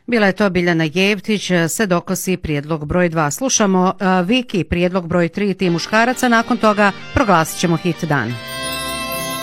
Bila je to Biljana Jevtić, se dokosi prijedlog broj 2. Slušamo Viki, prijedlog broj 3, ti muškaraca, nakon toga proglasit ćemo hit dan.